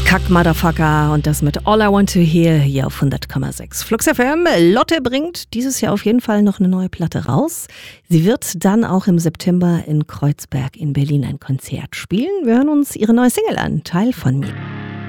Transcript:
Kack Motherfucker und das mit All I Want to Hear hier auf 100,6 Flux FM. Lotte bringt dieses Jahr auf jeden Fall noch eine neue Platte raus. Sie wird dann auch im September in Kreuzberg in Berlin ein Konzert spielen. Wir hören uns ihre neue Single an, Teil von mir.